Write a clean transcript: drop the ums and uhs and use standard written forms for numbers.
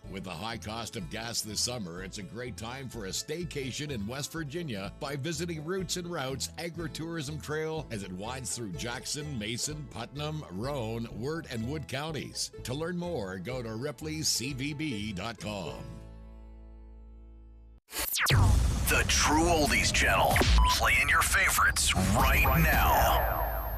With the high cost of gas this summer, it's a great time for a staycation in West Virginia by visiting Roots and Routes Agritourism Trail as it winds through Jackson, Mason, Putnam, Roane, Wirt, and Wood counties. To learn more, go to RipleyCVB.com. The True Oldies Channel. Playing your favorites right now.